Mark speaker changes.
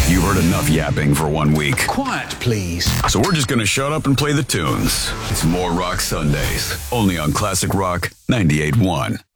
Speaker 1: You've heard enough yapping for 1 week.
Speaker 2: Quiet, please.
Speaker 1: So we're just going to shut up and play the tunes. It's More Rock Sundays, only on Classic Rock 98.1.